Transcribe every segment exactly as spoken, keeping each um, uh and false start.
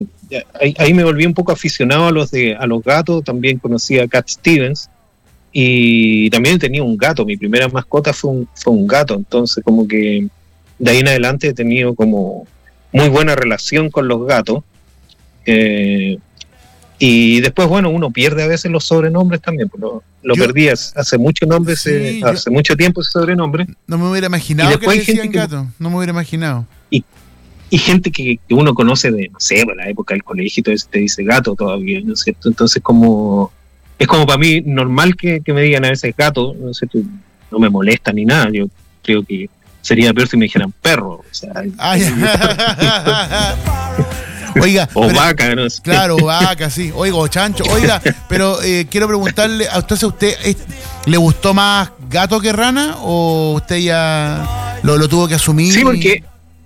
ahí, ahí me volví un poco aficionado a los de a los gatos. También conocí a Cat Stevens y también tenía un gato. Mi primera mascota fue un, fue un gato, entonces como que de ahí en adelante he tenido como muy buena relación con los gatos. Eh, y después, bueno, uno pierde a veces los sobrenombres también, pues lo, lo yo, perdí hace mucho nombre, sí, ese, yo, hace mucho tiempo ese sobrenombre. No me hubiera imaginado que le decían gato, no me hubiera imaginado. Y, y gente que, que uno conoce de, no sé, de la época del colegio, todo eso te dice gato todavía, ¿no es cierto? Entonces como es como para mí normal que, que me digan a veces gato, ¿no es cierto? No me molesta ni nada, yo creo que sería peor si me dijeran perro, o sea... Ay, oiga, o pero, vaca, no sé. Claro, vaca, sí. Oiga, o chancho. Oiga, pero eh, quiero preguntarle, ¿a usted, a usted eh, le gustó más gato que rana o usted ya lo, lo tuvo que asumir? Sí, porque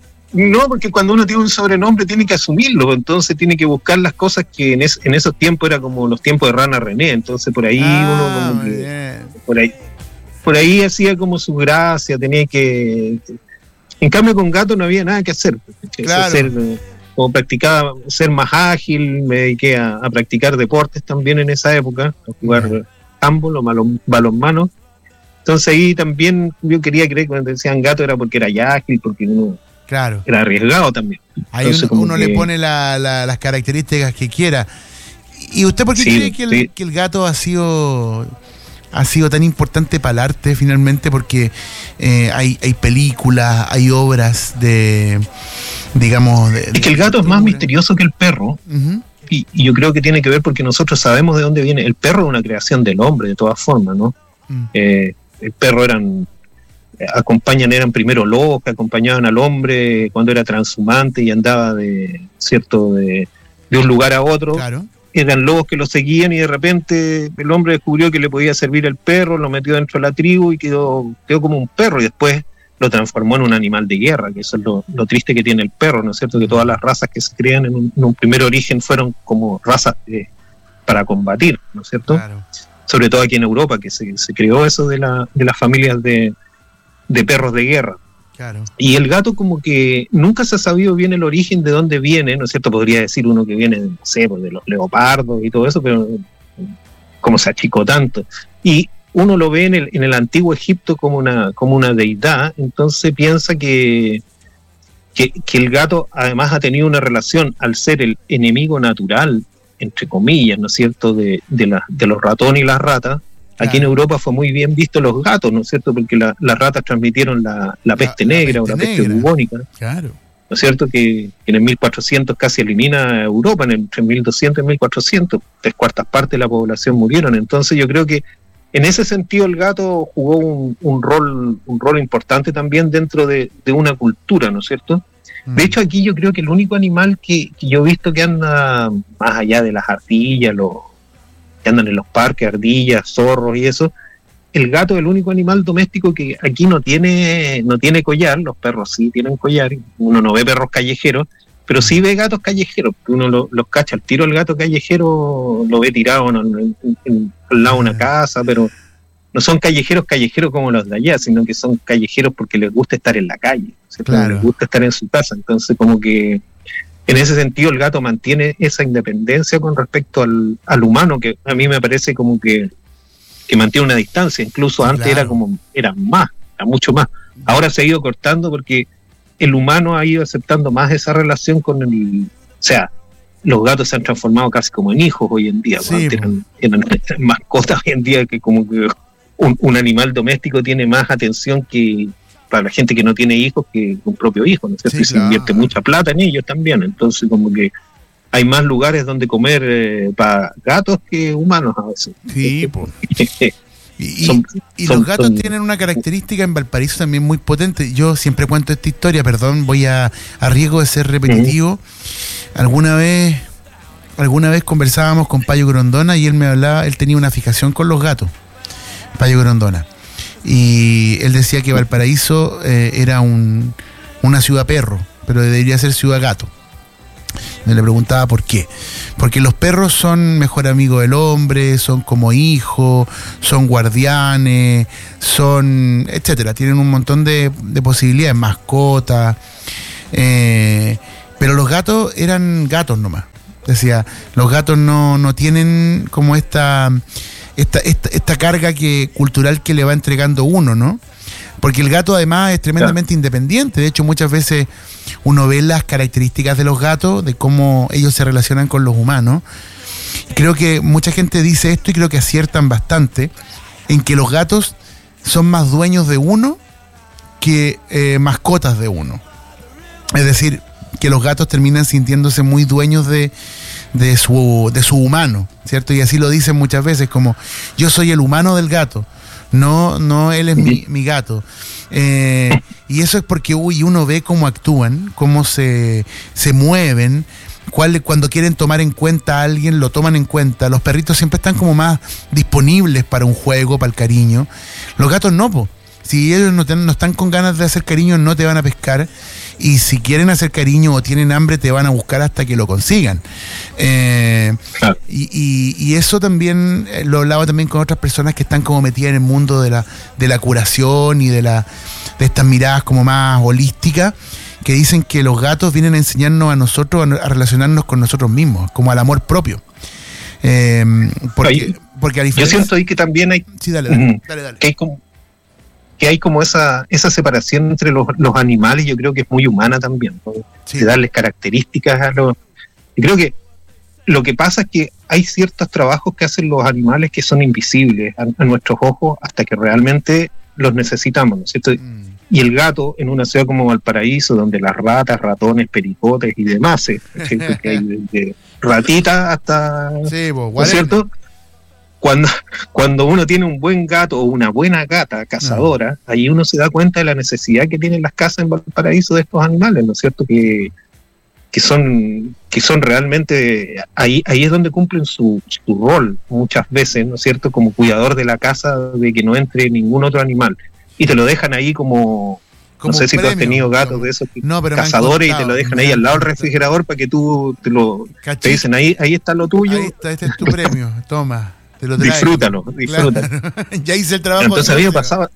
no, porque cuando uno tiene un sobrenombre tiene que asumirlo, entonces tiene que buscar las cosas que en, es, en esos tiempos era como los tiempos de Rana René, entonces por ahí ah, uno como que, por ahí por ahí hacía como su gracia, tenía que... En cambio con gato no había nada que hacer. Claro. Hacer, como practicaba ser más ágil, me dediqué a, a practicar deportes también en esa época, a jugar uh-huh. handball o balon, balonmano. Entonces ahí también yo quería creer que cuando decían gato era porque era ya ágil, porque uno claro. era arriesgado también. Ahí Entonces, uno, uno que... le pone la, la, las características que quiera. ¿Y usted por qué sí, cree que el, sí. que el gato ha sido... ha sido tan importante para el arte finalmente? Porque eh, hay, hay películas, hay obras de, digamos... De, es que el gato es más misterioso que el perro, uh-huh. y, y yo creo que tiene que ver porque nosotros sabemos de dónde viene. El perro es una creación del hombre, de todas formas, ¿no? Uh-huh. Eh, el perro eran... acompañan, eran primero lobos que acompañaban al hombre cuando era transhumante y andaba de, cierto, de, de un lugar a otro. Claro. Eran lobos que lo seguían y de repente el hombre descubrió que le podía servir el perro, lo metió dentro de la tribu y quedó, quedó como un perro, y después lo transformó en un animal de guerra, que eso es lo, lo triste que tiene el perro, ¿no es cierto? Que todas las razas que se crean en un, en un primer origen fueron como razas de, para combatir, ¿no es cierto? Claro. Sobre todo aquí en Europa, que se, se creó eso de, la, de las familias de, de perros de guerra. Claro. Y el gato como que nunca se ha sabido bien el origen de dónde viene, ¿no es cierto? Podría decir uno que viene, no sé, de los leopardos y todo eso, pero como se achicó tanto. Y uno lo ve en el, en el antiguo Egipto como una, como una deidad, entonces piensa que, que, que el gato además ha tenido una relación, al ser el enemigo natural, entre comillas, ¿no es cierto?, de, de, la, de los ratones y las ratas. Aquí claro. En Europa fue muy bien visto los gatos, ¿no es cierto? Porque la, las ratas transmitieron la, la peste la, negra la peste o la negra. peste bubónica. Claro. ¿No es cierto? Que en el mil cuatrocientos casi elimina a Europa, en el entre mil doscientos y mil cuatrocientos, tres cuartas partes de la población murieron. Entonces yo creo que en ese sentido el gato jugó un, un rol un rol importante también dentro de, de una cultura, ¿no es cierto? Mm. De hecho aquí yo creo que el único animal que, que yo he visto que anda más allá de las ardillas, los que andan en los parques, ardillas, zorros y eso, el gato es el único animal doméstico que aquí no tiene no tiene collar. Los perros sí tienen collar, uno no ve perros callejeros, pero sí ve gatos callejeros, uno lo, los cacha al tiro. El gato callejero lo ve tirado en, en, en, al lado de una casa, pero no son callejeros callejeros como los de allá, sino que son callejeros porque les gusta estar en la calle, claro. Les gusta estar en su casa. Entonces como que en ese sentido el gato mantiene esa independencia con respecto al, al humano, que a mí me parece como que, que mantiene una distancia. Incluso sí, antes claro. era como era más, era mucho más. Ahora se ha ido cortando porque el humano ha ido aceptando más esa relación con el... O sea, los gatos se han transformado casi como en hijos hoy en día. Sí, eran, eran mascotas hoy en día, que como que un, un animal doméstico tiene más atención que... para la gente que no tiene hijos que un propio hijo, ¿no es cierto? Sí, y claro. Se invierte mucha plata en ellos también, entonces como que hay más lugares donde comer eh, para gatos que humanos a veces. Sí, pues. Y, son, y son, los gatos son, tienen una característica en Valparaíso también muy potente. Yo siempre cuento esta historia, perdón, voy a, a riesgo de ser repetitivo. Uh-huh. Alguna vez alguna vez conversábamos con Payo Grondona y él me hablaba, él tenía una fijación con los gatos, Payo Grondona. Y él decía que Valparaíso eh, era un, una ciudad perro, pero debería ser ciudad gato. Me le preguntaba por qué. Porque los perros son mejor amigo del hombre, son como hijos, son guardianes, son etcétera. Tienen un montón de, de posibilidades, mascotas. Eh, Pero los gatos eran gatos nomás. Decía, los gatos no, no tienen como esta, esta, esta, esta carga que, cultural que le va entregando uno, ¿no? Porque el gato además es tremendamente claro. independiente. De hecho, muchas veces uno ve las características de los gatos, de cómo ellos se relacionan con los humanos. Creo que mucha gente dice esto y creo que aciertan bastante en que los gatos son más dueños de uno que eh, mascotas de uno. Es decir, que los gatos terminan sintiéndose muy dueños de, de, su, de su humano, ¿cierto? Y así lo dicen muchas veces, como yo soy el humano del gato, no, no él es mi, mi gato. Eh, y eso es porque uy, uno ve cómo actúan, cómo se, se mueven, cuál, cuando quieren tomar en cuenta a alguien, lo toman en cuenta. Los perritos siempre están como más disponibles para un juego, para el cariño. Los gatos no, po. Si ellos no, ten, no están con ganas de hacer cariño, no te van a pescar. Y si quieren hacer cariño o tienen hambre, te van a buscar hasta que lo consigan. Eh, claro. y, y, y eso también eh, lo hablaba también con otras personas que están como metidas en el mundo de la, de la curación y de, la, de estas miradas como más holísticas, que dicen que los gatos vienen a enseñarnos a nosotros a, a relacionarnos con nosotros mismos, como al amor propio. Eh, porque, porque a diferencia... Yo siento ahí que también hay... Sí, dale, dale, uh-huh. dale, dale. Que hay como... que hay como esa esa separación entre los, los animales, yo creo que es muy humana también, ¿no? Sí. De darles características a los... Y creo que lo que pasa es que hay ciertos trabajos que hacen los animales que son invisibles a, a nuestros ojos hasta que realmente los necesitamos, ¿no es cierto? Mm. Y el gato, en una ciudad como Valparaíso, donde las ratas, ratones, pericotes y demás, ¿eh? Que hay de, de ratitas hasta... Sí, pues, ¿no es cierto? Cuando, cuando uno tiene un buen gato o una buena gata cazadora, no. ahí uno se da cuenta de la necesidad que tienen las casas en Valparaíso de estos animales, ¿no es cierto? Que, que son que son realmente, ahí ahí es donde cumplen su, su rol muchas veces, ¿no es cierto? Como cuidador de la casa, de que no entre ningún otro animal. Y te lo dejan ahí como... como no sé si premio, tú has tenido gatos como, de esos no, cazadores y te lo dejan ahí al lado del refrigerador para que tú te lo... Cachito. Te dicen, ahí, ahí está lo tuyo. Ahí está, este es tu premio, toma. Disfrútalo, disfrútalo. Claro. Ya hice el trabajo. Entonces a mí me pasaba,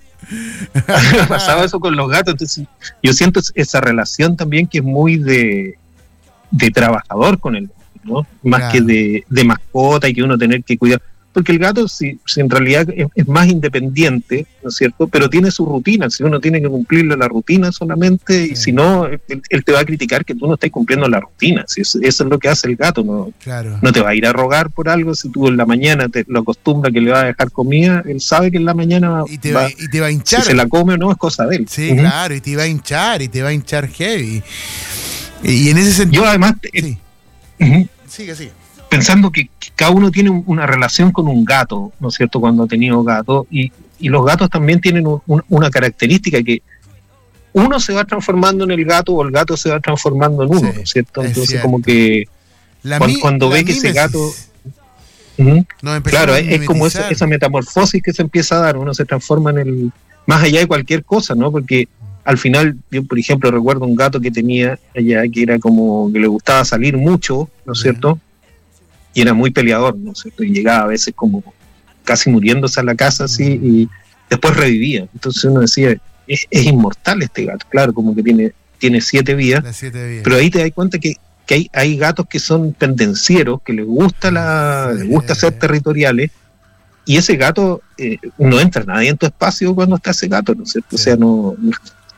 me pasaba eso con los gatos. Entonces yo siento esa relación también que es muy de, de trabajador con el gato, ¿no? Más claro. que de, de mascota y que uno tener que cuidar. Porque el gato, si, si en realidad es, es más independiente, ¿no es cierto? Pero tiene su rutina. Si uno tiene que cumplirle la rutina solamente, sí. y si no, él, él te va a criticar que tú no estás cumpliendo la rutina. Si eso, eso es lo que hace el gato. No, claro. no te va a ir a rogar por algo. Si tú en la mañana te lo acostumbras que le va a dejar comida, él sabe que en la mañana y te va, va, y te va a hinchar. Si se la come o no, es cosa de él. Sí, uh-huh. claro, y te va a hinchar, y te va a hinchar heavy. Y, y en ese sentido... Yo además... Te, sí. uh-huh. Sigue, sigue. Pensando que cada uno tiene una relación con un gato, ¿no es cierto?, cuando ha tenido gato, y, y los gatos también tienen un, un, una característica que uno se va transformando en el gato o el gato se va transformando en uno, sí, ¿no es cierto? Entonces cierto. Como que la cuando, mi, cuando ve que ese gato... Uh-huh, claro, es, es como esa, esa metamorfosis que se empieza a dar, uno se transforma en el... más allá de cualquier cosa, ¿no? Porque al final, yo por ejemplo recuerdo un gato que tenía allá que era como que le gustaba salir mucho, ¿no es cierto?, uh-huh. y era muy peleador, ¿no es cierto? Y llegaba a veces como casi muriéndose a la casa así, y después revivía. Entonces uno decía, es, es inmortal este gato, claro, como que tiene, tiene siete vidas, siete vidas. Pero ahí te das cuenta que, que hay, hay gatos que son pendencieros, que les gusta la, sí. les gusta ser territoriales, y ese gato, eh, no entra nadie en tu espacio cuando está ese gato, ¿no es cierto? Sí. O sea, no... no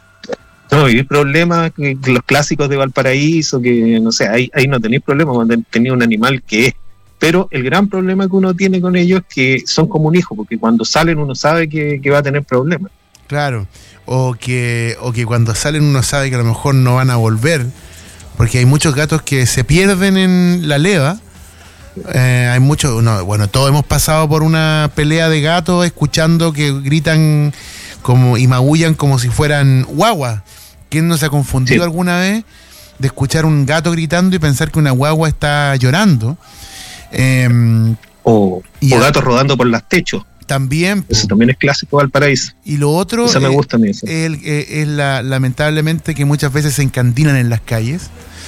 No, vivir problemas, que los clásicos de Valparaíso, que no sé, ahí, ahí no tenéis problemas cuando tenéis un animal que es. Pero el gran problema que uno tiene con ellos es que son como un hijo, porque cuando salen uno sabe que, que va a tener problemas. Claro, o que, o que cuando salen uno sabe que a lo mejor no van a volver, porque hay muchos gatos que se pierden en la leva. Eh, hay muchos, no, bueno, todos hemos pasado por una pelea de gatos escuchando que gritan como y magullan como si fueran guaguas. ¿Quién no se ha confundido sí. alguna vez de escuchar un gato gritando y pensar que una guagua está llorando? Eh, o o gatos rodando por los techos. También. Eso también es clásico de Valparaíso. Y lo otro Esa me eh, gusta a mí, eso. Es, es, es la, lamentablemente que muchas veces se encandinan en las calles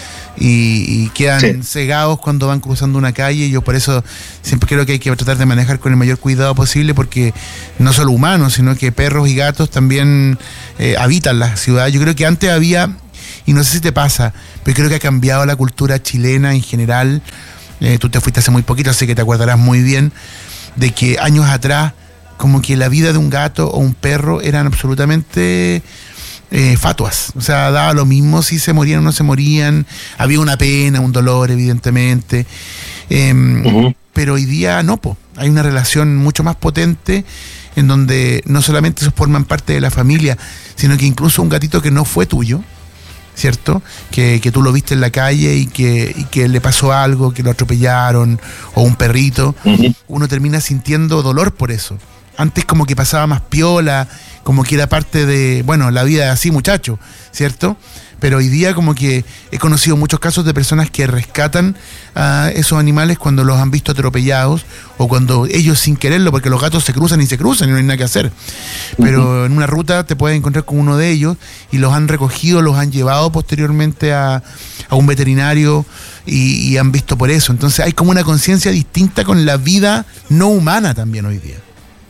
y, y quedan sí. cegados cuando van cruzando una calle. Yo por eso siempre creo que hay que tratar de manejar con el mayor cuidado posible, porque no solo humanos, sino que perros y gatos también eh, habitan la ciudad. Yo creo que antes había, y no sé si te pasa, pero creo que ha cambiado la cultura chilena en general. Eh, tú te fuiste hace muy poquito, así que te acordarás muy bien de que años atrás, como que la vida de un gato o un perro eran absolutamente eh, fatuas. O sea, daba lo mismo si se morían o no se morían. Había una pena, un dolor, evidentemente. Eh, uh-huh. Pero hoy día no, po. Hay una relación mucho más potente en donde no solamente se forman parte de la familia, sino que incluso un gatito que no fue tuyo, ¿cierto? Que, que tú lo viste en la calle y que, y que le pasó algo, que lo atropellaron, o un perrito, uh-huh. uno termina sintiendo dolor por eso. Antes como que pasaba más piola, como que era parte de, bueno, la vida así, muchacho, ¿cierto? Pero hoy día como que he conocido muchos casos de personas que rescatan a esos animales cuando los han visto atropellados o cuando ellos sin quererlo, porque los gatos se cruzan y se cruzan y no hay nada que hacer. Pero uh-huh. en una ruta te puedes encontrar con uno de ellos y los han recogido, los han llevado posteriormente a, a un veterinario y, y han visto por eso. Entonces hay como una conciencia distinta con la vida no humana también hoy día.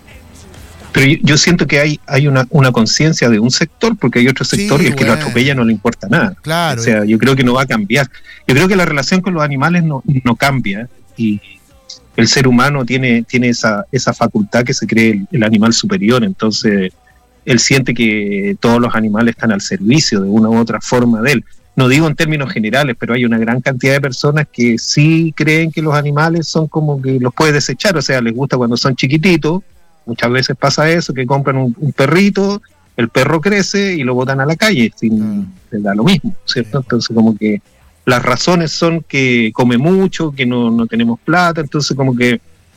Pero yo, yo siento que hay hay una, una conciencia de un sector, porque hay otro sector sí, y el bueno. que lo atropella no le importa nada. Claro. O sea, yo creo que no va a cambiar. Yo creo que la relación con los animales no, no cambia, y el ser humano tiene, tiene esa, esa facultad que se cree el, el animal superior. Entonces, él siente que todos los animales están al servicio de una u otra forma de él. No digo en términos generales, pero hay una gran cantidad de personas que sí creen que los animales son como que los puede desechar. O sea, les gusta cuando son chiquititos. Muchas veces pasa eso, que compran un, un perrito, el perro crece y lo botan a la calle, sin, les da lo mismo, ¿cierto? Entonces como que las razones son que come mucho, que no, no tenemos plata, entonces como que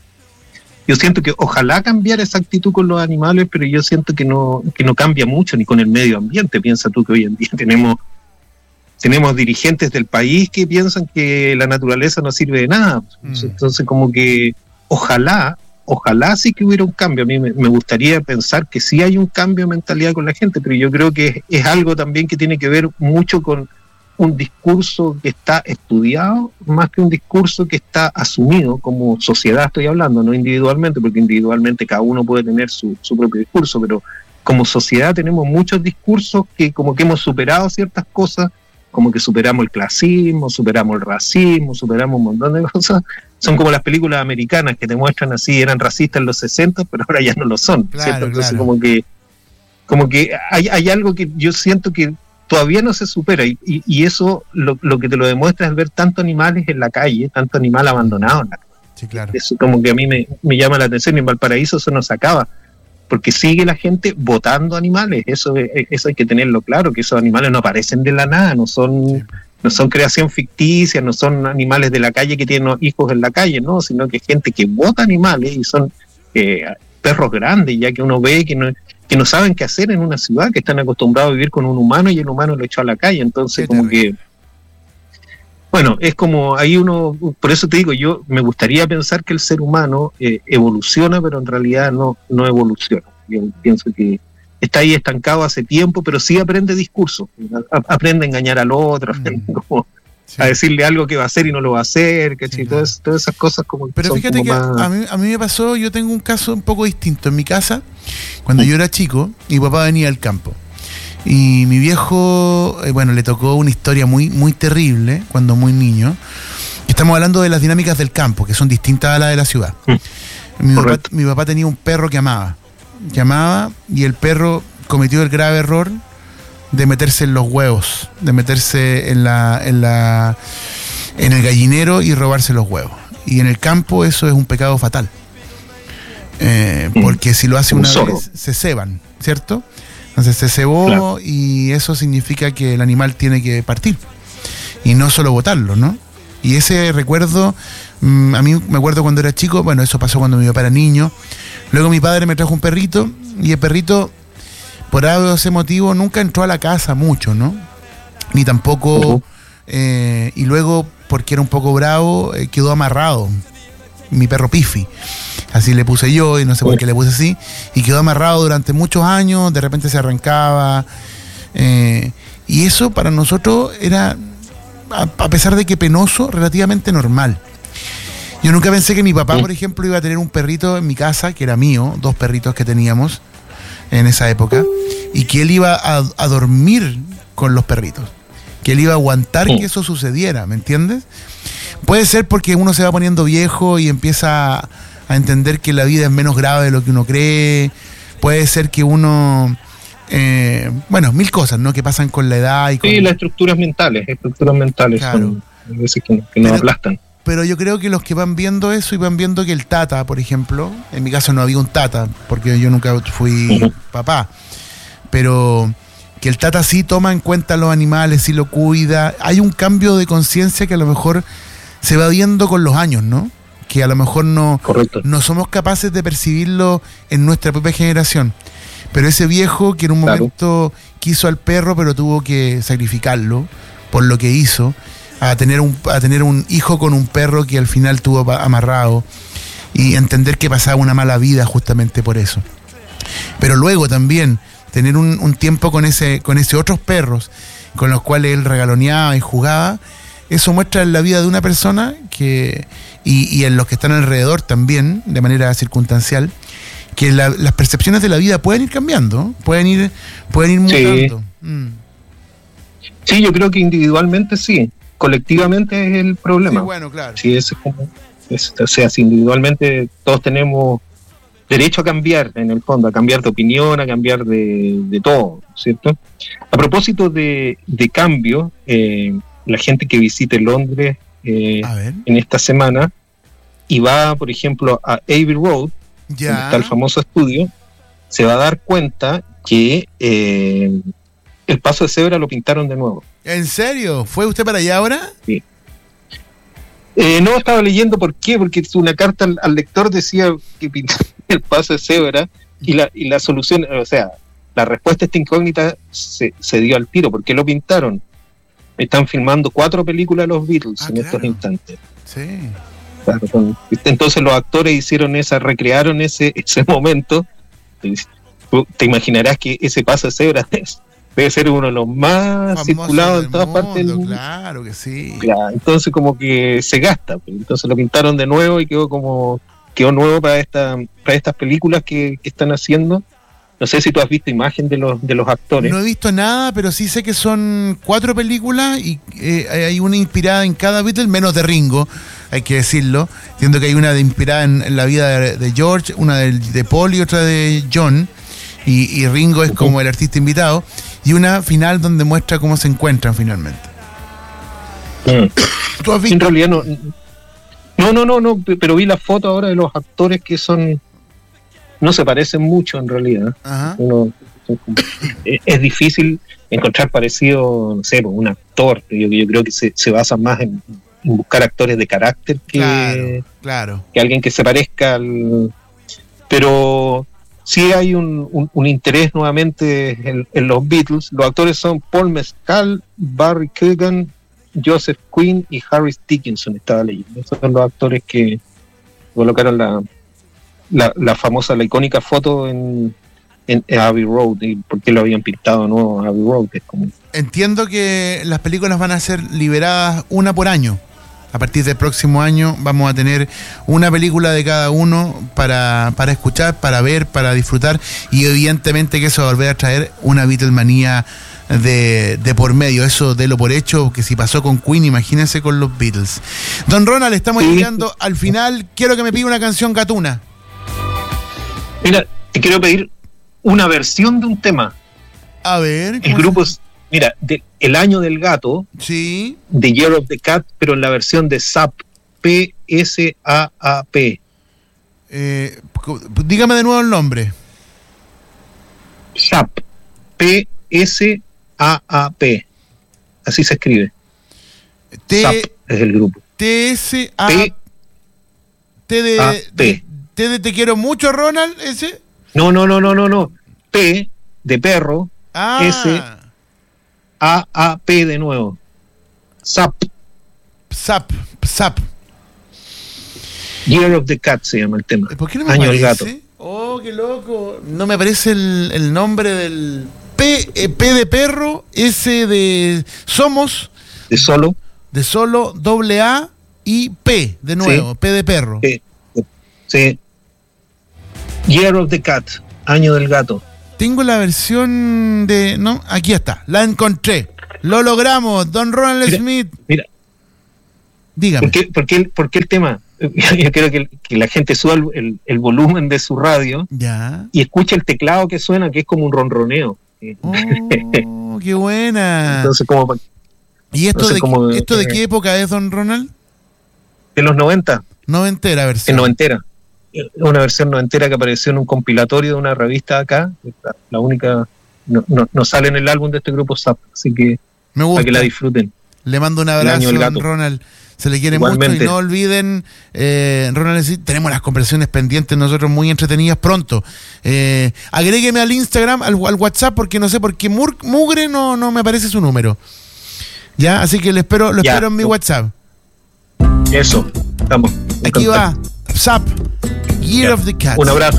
yo siento que ojalá cambiara esa actitud con los animales, pero yo siento que no, que no cambia mucho ni con el medio ambiente. Piensa tú que hoy en día tenemos, tenemos dirigentes del país que piensan que la naturaleza no sirve de nada, mm. entonces como que ojalá Ojalá sí que hubiera un cambio. A mí me, me gustaría pensar que sí hay un cambio de mentalidad con la gente, pero yo creo que es, es algo también que tiene que ver mucho con un discurso que está estudiado, más que un discurso que está asumido como sociedad, estoy hablando, no individualmente, porque individualmente cada uno puede tener su, su propio discurso, pero como sociedad tenemos muchos discursos que como que hemos superado ciertas cosas, como que superamos el clasismo, superamos el racismo, superamos un montón de cosas. Son como las películas americanas que te muestran así, eran racistas en los sesenta, pero ahora ya no lo son, claro, ¿cierto? Entonces claro. como que como que hay, hay algo que yo siento que todavía no se supera, y, y, y eso lo, lo que te lo demuestra es ver tantos animales en la calle, tanto animal abandonado en la calle. Sí, claro. Eso como que a mí me, me llama la atención, y en Valparaíso eso no se acaba, porque sigue la gente botando animales. Eso, eso hay que tenerlo claro, que esos animales no aparecen de la nada, no son... Sí. No son creación ficticia, no son animales de la calle que tienen hijos en la calle, no, sino que gente que bota animales, y son eh, perros grandes, ya que uno ve que no, que no saben qué hacer en una ciudad, que están acostumbrados a vivir con un humano y el humano lo echó a la calle. Entonces sí, como que, bueno, es como ahí uno, por eso te digo, yo me gustaría pensar que el ser humano eh, evoluciona, pero en realidad no, no evoluciona. Yo pienso que está ahí estancado hace tiempo, pero sí aprende discurso, aprende a engañar al otro, mm. como sí. a decirle algo que va a hacer y no lo va a hacer, ¿cachai? Sí, claro. todas, todas esas cosas como... Pero son fíjate como que más... a, mí, a mí me pasó, yo tengo un caso un poco distinto. En mi casa, cuando mm. yo era chico, mi papá venía al campo, y mi viejo, eh, bueno, le tocó una historia muy, muy terrible cuando muy niño. Estamos hablando de las dinámicas del campo, que son distintas a las de la ciudad. Mm. Mi, papá, mi papá tenía un perro que amaba, que amaba, y el perro cometió el grave error de meterse en los huevos, de meterse en la, en la, en el gallinero y robarse los huevos. Y en el campo eso es un pecado fatal, eh, porque si lo hace una vez se ceban, ¿cierto? Entonces se cebó, claro. y eso significa que el animal tiene que partir y no solo botarlo, ¿no? Y ese recuerdo, mmm, a mí me acuerdo cuando era chico, bueno, eso pasó cuando mi papá era niño. Luego mi padre me trajo un perrito, y el perrito, por algo ese motivo, nunca entró a la casa mucho, ¿no? Ni tampoco, uh-huh. eh, y luego, porque era un poco bravo, eh, quedó amarrado, mi perro Pifi, así le puse yo, y no sé uh-huh. por qué le puse así, y quedó amarrado durante muchos años, de repente se arrancaba, eh, y eso para nosotros era, a, a pesar de que penoso, relativamente normal. Yo nunca pensé que mi papá, por ejemplo, iba a tener un perrito en mi casa, que era mío, dos perritos que teníamos en esa época, y que él iba a, a dormir con los perritos. que él iba a aguantar Sí. que eso sucediera, ¿me entiendes? Puede ser porque uno se va poniendo viejo y empieza a, a entender que la vida es menos grave de lo que uno cree. Puede ser que uno... Eh, bueno, mil cosas, ¿no? Que pasan con la edad y con... Sí, las estructuras mentales, estructuras mentales Claro. son a veces que, que nos Pero- aplastan. Pero yo creo que los que van viendo eso y van viendo que el Tata, por ejemplo, en mi caso no había un Tata, porque yo nunca fui Ujú. papá, pero que el Tata sí toma en cuenta a los animales, sí lo cuida. Hay un cambio de conciencia que a lo mejor se va viendo con los años, ¿no? Que a lo mejor no, Correcto. no somos capaces de percibirlo en nuestra propia generación. Pero ese viejo que en un Claro. momento quiso al perro, pero tuvo que sacrificarlo por lo que hizo, a tener un, a tener un hijo con un perro que al final tuvo pa- amarrado, y entender que pasaba una mala vida justamente por eso. Pero luego también tener un, un tiempo con ese, con ese otros perros con los cuales él regaloneaba y jugaba, eso muestra en la vida de una persona que, y, y en los que están alrededor también, de manera circunstancial, que la- las percepciones de la vida pueden ir cambiando, pueden ir, pueden ir Sí. mutando. Mm. Sí, yo creo que individualmente sí, colectivamente es el problema. Sí, bueno, claro. Sí, es como, es- o sea, si individualmente todos tenemos derecho a cambiar, en el fondo, a cambiar de opinión, a cambiar de, de todo, ¿cierto? A propósito de, de cambio, eh, la gente que visite Londres eh, A ver, en esta semana y va, por ejemplo, a Abbey Road, donde ya. está el famoso estudio, se va a dar cuenta que eh, el paso de cebra lo pintaron de nuevo. ¿En serio? ¿Fue usted para allá ahora? Eh, no estaba leyendo por qué, porque una carta al, al lector decía que pintaron el paso de cebra y la, y la solución, o sea, la respuesta a esta incógnita se, se dio al tiro. ¿Por qué lo pintaron? Están filmando cuatro películas de los Beatles Ah, en claro. estos instantes. Sí. Claro, con- entonces los actores hicieron esa, recrearon ese, ese momento. Tú te imaginarás que ese paso de cebra es- debe ser uno de los más Famoso circulados del en todas partes del mundo, mundo. claro que sí. Ya, entonces como que se gasta, pues. Entonces lo pintaron de nuevo y quedó como quedó nuevo para esta para estas películas que, que están haciendo. No sé si tú has visto imagen de los de los actores. No he visto nada, pero sí sé que son cuatro películas y eh, hay una inspirada en cada Beatle, menos de Ringo, hay que decirlo. Entiendo que hay una de inspirada en, en la vida de, de George, una de, de Paul y otra de John. Y, y Ringo es como el artista invitado. Y una final donde muestra cómo se encuentran finalmente. Mm. ¿Tú has En visto? realidad no no no no no, pero vi la foto ahora de los actores que son no se parecen mucho en realidad. Ajá. Uno, es, es difícil encontrar parecido, no sé, un actor. Yo, yo creo que se, se basa más en, en buscar actores de carácter que, Claro, claro. que alguien que se parezca al... Pero sí hay un, un, un interés nuevamente en, en los Beatles. Los actores son Paul Mescal, Barry Keoghan, Joseph Quinn y Harris Dickinson, estaba leyendo. Esos son los actores que colocaron la, la, la famosa, la icónica foto en, en Abbey Road. Y por qué lo habían pintado nuevo Abbey Road. Es como, Entiendo que las películas van a ser liberadas una por año. A partir del próximo año vamos a tener una película de cada uno para, para escuchar, para ver, para disfrutar, y evidentemente que eso va a volver a traer una Beatlemanía de, de por medio. Eso délo por hecho, que si pasó con Queen, imagínense con los Beatles. Don Ronald, estamos Sí. llegando al final. Quiero que me pida una canción gatuna. mira, te quiero pedir una versión de un tema. A ver. El ¿cómo grupo se- es, mira, de El Año del Gato, Sí. The Year of the Cat, pero en la versión de S A P, P S A A P. Eh, dígame de nuevo el nombre. S A P, P S A A P. Así se escribe. T- S A P es el grupo. T S A P T de, A de, P. T de Te quiero mucho, Ronald, ese. No, no, no, no, no, no. P de perro, Ah, Ese. A A P de nuevo. S A P, Zap, Zap. Year of the Cat se llama el tema. ¿Por qué no me Año del aparece? Gato. Oh, qué loco. No me aparece el, el nombre del P, eh, P de perro, S de somos, De solo. de solo, doble A y P de nuevo, P de perro. P. Sí. Year of the Cat, Año del Gato. Tengo la versión de... No, aquí está, la encontré. Lo logramos, don Ronald mira, Smith. Mira, dígame. ¿Por qué, por qué, por qué el tema? Yo creo que, que la gente suba el, el, el volumen de su radio ya. y escucha el teclado que suena, que es como un ronroneo. Oh, qué buena. Entonces, como, ¿Y esto, de, como, esto de eh, qué época es, don Ronald? De los noventa. Noventera versión. En noventera. Una versión noventera que apareció en un compilatorio de una revista acá. La, la única... No, no, no sale en el álbum de este grupo Zap, así que me gusta. Para que la disfruten. Le mando un abrazo, don Ronald. Se le quiere Igualmente. mucho y no olviden, eh, Ronald, tenemos las conversaciones pendientes nosotros muy entretenidas pronto. Eh, agrégueme al Instagram, al, al WhatsApp, porque no sé por qué Mur, Mugre no, no me aparece su número. Ya, así que lo espero, lo ya, espero en mi no. WhatsApp. Eso, estamos. Aquí va, Zap, Year ya. of the Cat. Un abrazo.